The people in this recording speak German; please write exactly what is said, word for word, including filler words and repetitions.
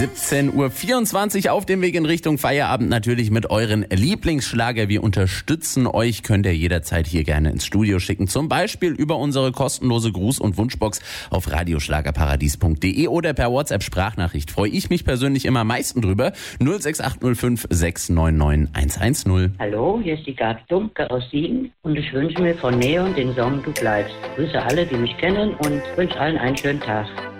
siebzehn Uhr vierundzwanzig auf dem Weg in Richtung Feierabend natürlich mit euren Lieblingsschlager. Wir unterstützen euch, könnt ihr jederzeit hier gerne ins Studio schicken. Zum Beispiel über unsere kostenlose Gruß- und Wunschbox auf radioschlagerparadies punkt de oder per WhatsApp-Sprachnachricht. Freue ich mich persönlich immer am meisten drüber. null sechs acht null fünf sechs neun neun eins eins null. Hallo, hier ist die Gabi Dumke aus Siegen und ich wünsche mir von Neon den Song Du bleibst. Grüße alle, die mich kennen und wünsche allen einen schönen Tag.